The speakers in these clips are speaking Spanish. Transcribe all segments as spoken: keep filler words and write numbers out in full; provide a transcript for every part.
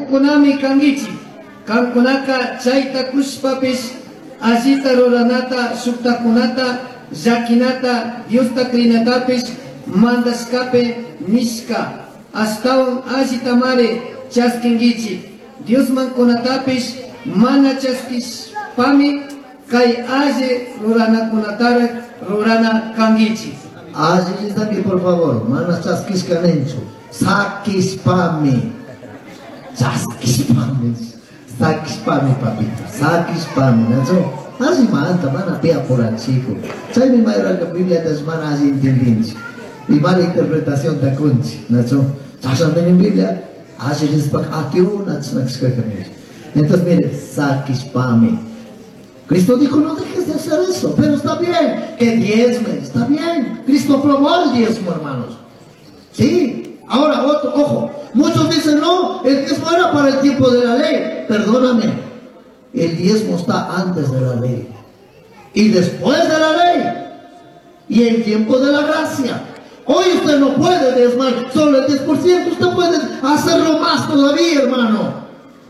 allqukunami kangichi. Kankunaka chayta kushpapish allita ruranata, suktakunata, llakinata, Diosta krinatapish mandashkape nishka. Astawan allitamare chaskingichi. Dios mankunatapish mana chaskishpami kay alli ruranakunatara rurana kangichi. Allí está aquí, por favor. Mana chaskishkanenchu. Sakispami. Chaskispami. Sakispami, papito. Sakispami. ¿No? Así manta, mana pea por el chico. ¿Sabes mi mayor la Biblia de mana así entendinchi? Y mala interpretación de kunchi. ¿No? ¿Sabes en Biblia? Así es para aquí una chaskishkanenchu. Entonces mire, sakispami. Cristo dijo, no dejes de hacer eso, pero está bien, que diezme, está bien. Cristo aprobó el diezmo, hermanos. Sí, ahora, otro, ojo, muchos dicen, no, el diezmo era para el tiempo de la ley. Perdóname, el diezmo está antes de la ley y después de la ley y el tiempo de la gracia. Hoy usted no puede diezmar solo el diez por ciento, usted puede hacerlo más todavía, hermano.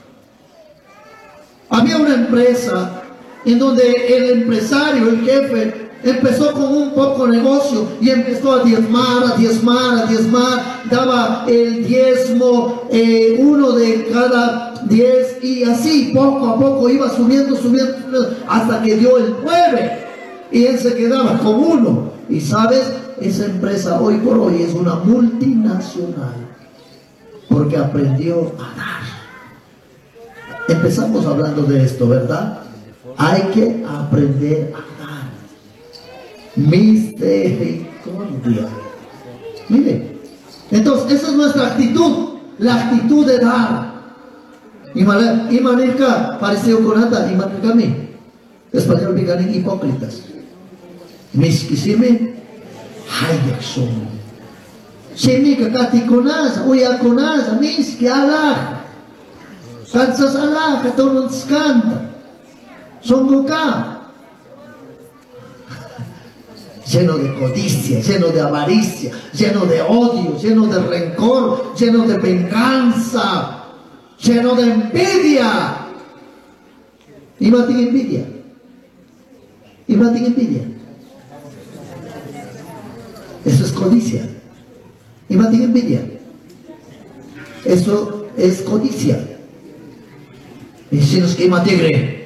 Había una empresa en donde el empresario, el jefe, empezó con un poco negocio y empezó a diezmar, a diezmar, a diezmar, daba el diezmo, eh, uno de cada diez, y así poco a poco iba subiendo, subiendo, subiendo, hasta que dio el nueve, y él se quedaba con uno. Y sabes, esa empresa hoy por hoy es una multinacional, porque aprendió a dar. Empezamos hablando de esto, ¿verdad? Hay que aprender a dar. Misericordia. Mire, entonces esa es nuestra actitud, la actitud de dar. Y manirka pareció con ata, y manirka mi español biganin hipócritas. Miskisime hayak son. Shemi kakati konasa, uya konasa, miski alah. Kansas alah, katonun skanta. Songoka, lleno de codicia, lleno de avaricia, lleno de odio, lleno de rencor, lleno de venganza, lleno de envidia. ¿Y matin envidia? ¿Y matin envidia? Eso es codicia. ¿Y matin envidia? Eso es codicia. Y si nos quema tigre.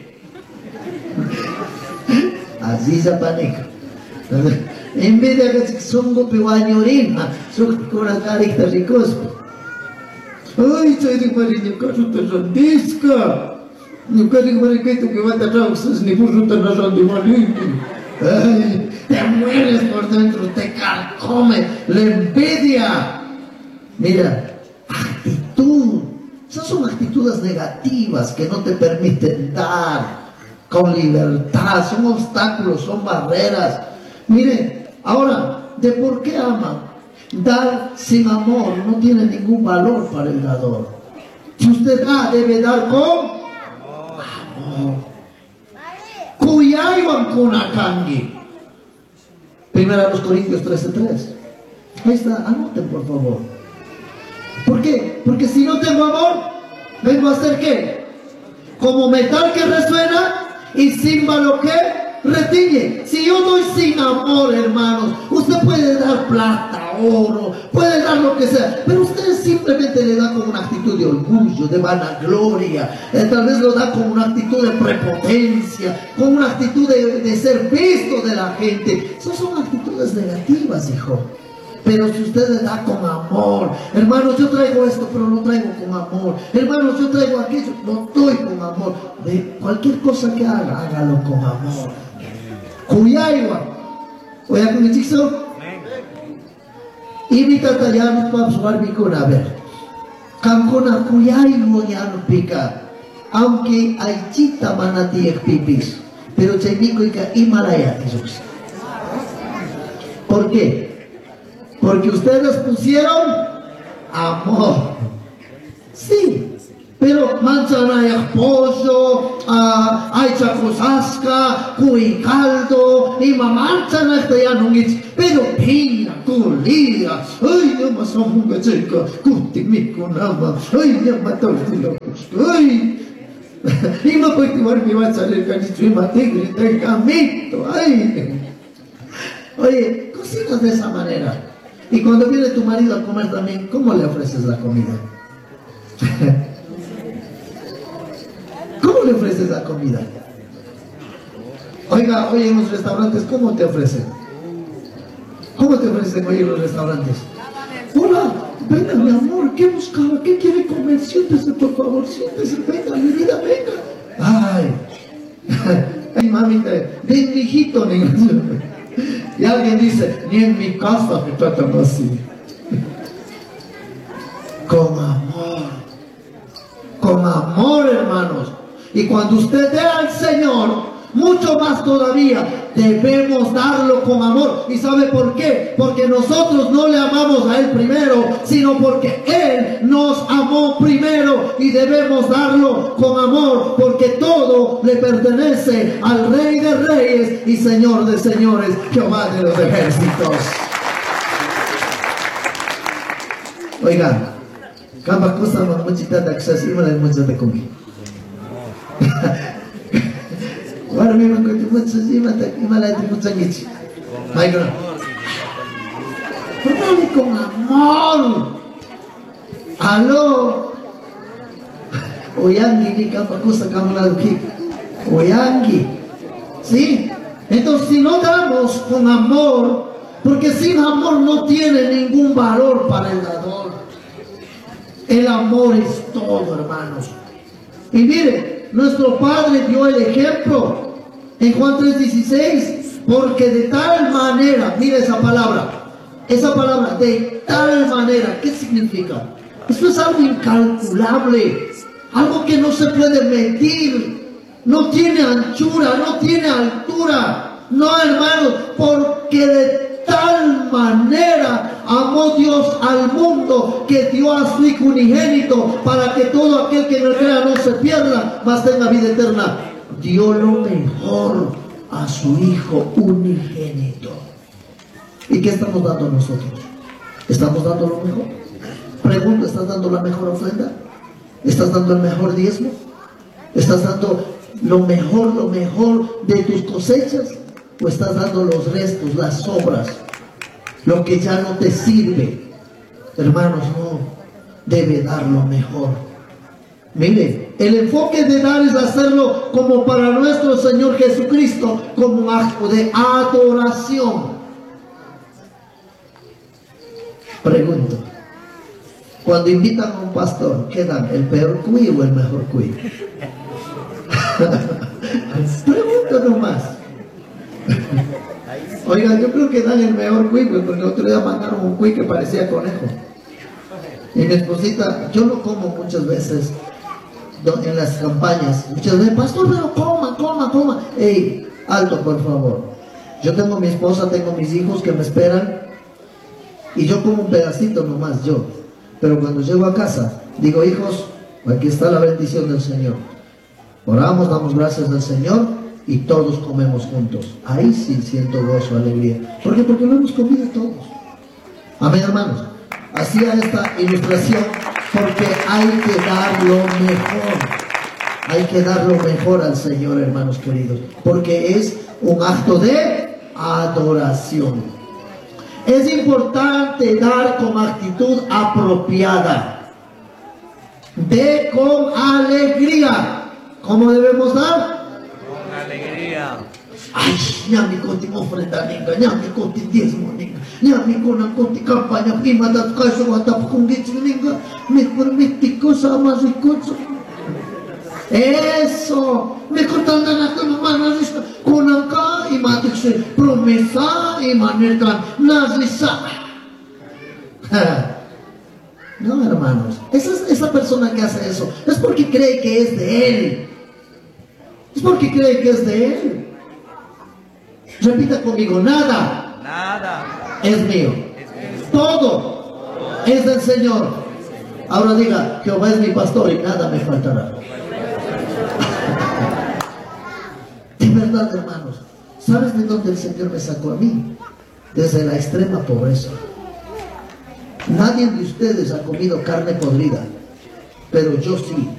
Así se panica. En vez de que son gopewañorina, son con la carita ricos. Ay, soy de mariño, caso te sandisca. No quiero que mariquito que va a traer ustedes ni por ruta na sandi mariño. Ay, te mueres por dentro, te carcome la envidia. Mira, actitud. Esas son actitudes negativas que no te permiten dar con libertad, son obstáculos, son barreras. Mire, ahora, ¿de por qué aman? Dar sin amor no tiene ningún valor para el dador. Si usted da, debe dar con amor. Kuyaywan kunakangi. Primera a los Corintios trece tres. Ahí está, anoten por favor. ¿Por qué? Porque si no tengo amor, vengo a hacer ¿qué? Como metal que resuena y címbalo que retiñe. Si yo doy sin amor, hermanos, usted puede dar plata, oro, puede dar lo que sea, pero usted simplemente le da con una actitud de orgullo, de vanagloria, eh, tal vez lo da con una actitud de prepotencia, con una actitud de, de ser visto de la gente. Esas son actitudes negativas, hijo. Pero si usted le da con amor, hermanos, yo traigo esto, pero lo traigo con amor. Hermanos, yo traigo aquello, lo doy con amor. De cualquier cosa que haga, hágalo con amor. Cuyaywa. Oye, con el chico. Invita a tallar para suar mi con a ver. Cancona cuyaywa ya no pica. Aunque hay chita manati pipis. Pero chaynico y que Himalaya. ¿Por qué? Porque ustedes pusieron amor. Sí, pero manzana pollo, uh, hay chacosasca, cuy caldo, y mamanzana este ya no es, pero pina, tulía, ay, ya más son una chica, cuti mi con ama, ay, ya mató el Uy. Y no puede tomar mi va a salir cachichima tigre, el camito. Ay. Oye, cocinas de esa manera. Y cuando viene tu marido a comer también, ¿cómo le ofreces la comida? ¿Cómo le ofreces la comida? Oiga, oye, en los restaurantes, ¿cómo te ofrecen? ¿Cómo te ofrecen hoy en los restaurantes? Hola, venga mi amor, ¿qué buscaba? ¿Qué quiere comer? Siéntese, por favor, siéntese, venga, mi vida, venga. Ay, ay, mamita, ven, mijito, negocio. Y alguien dice, ni en mi casa me tratan así. Con amor, con amor, hermanos. Y cuando usted dé al Señor, mucho más todavía, debemos darlo con amor. ¿Y sabe por qué? Porque nosotros no le amamos a Él primero, sino porque Él nos amó primero, y debemos darlo con amor, porque todo le pertenece al Rey de Reyes y Señor de Señores, Jehová de los ejércitos. Oigan, cada cosa más muchita de accesible de muchas de comida. Ahora mismo que tú muchas y mata y mala de muchas gichi. Ay, no. Pero con amor. Aló. Oyangi ni capa cosa camula de Oyangi. ¿Sí? Entonces si no damos con amor, porque sin amor no tiene ningún valor para el dador. El amor es todo, hermanos. Y mire, nuestro Padre dio el ejemplo en Juan tres dieciséis, porque de tal manera, mire esa palabra, esa palabra, de tal manera, ¿qué significa? Esto es algo incalculable, algo que no se puede medir, no tiene anchura, no tiene altura, no, hermanos, porque de tal manera amó Dios al mundo que dio a su Hijo unigénito, para que todo aquel que en él crea no se pierda, mas tenga vida eterna. Dio lo mejor a su Hijo unigénito. ¿Y qué estamos dando nosotros? ¿Estamos dando lo mejor? Pregunto, ¿estás dando la mejor ofrenda? ¿Estás dando el mejor diezmo? ¿Estás dando lo mejor, lo mejor de tus cosechas? ¿O estás dando los restos, las sobras, lo que ya no te sirve? Hermanos, no, debe dar lo mejor. Mire, el enfoque de dar es hacerlo como para nuestro Señor Jesucristo, como un acto de adoración. Pregunto, cuando invitan a un pastor, ¿qué dan? ¿El peor cuy o el mejor cuy? Pregunto nomás. Oigan, yo creo que dan el mejor cuy, porque el otro día mandaron un cuy que parecía conejo. Y mi esposita, yo lo como muchas veces en las campañas. Muchas veces, pastor, pero coma, coma, coma. Ey, alto, por favor. Yo tengo mi esposa, tengo mis hijos que me esperan, y yo como un pedacito nomás, yo. Pero cuando llego a casa, digo, hijos, aquí está la bendición del Señor. Oramos, damos gracias al Señor, y todos comemos juntos. Ahí sí siento gozo, alegría. ¿Por qué? Porque lo hemos comido todos. Amén, hermanos. Hacía esta ilustración porque hay que dar lo mejor. Hay que dar lo mejor al Señor, hermanos queridos, porque es un acto de adoración. Es importante dar con actitud apropiada. De con alegría. ¿Cómo debemos dar? Ay, ñami conti ofrenda ninga, ñami conti diezmo ninga, ñami con la conti campaña prima da caso guata con diez ninga, me permite cosa más ricoso. Eso, me contan la como manas con acá y matrix promesa y manetan nazisa. No, hermanos, esa, esa persona que hace eso es porque cree que es de él. Es porque cree que es de él. Repita conmigo, nada, nada es mío. Todo es del Señor. Ahora diga, Jehová es mi pastor y nada me faltará. De verdad, hermanos, ¿sabes de dónde el Señor me sacó a mí? Desde la extrema pobreza. Nadie de ustedes ha comido carne podrida, pero yo sí.